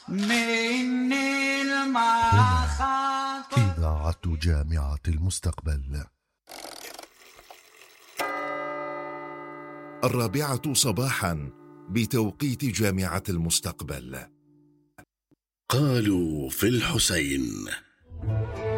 مني هنا المخاطر. إذاعة جامعة المستقبل. 4 صباحا بتوقيت جامعة المستقبل. قالوا في الحسين.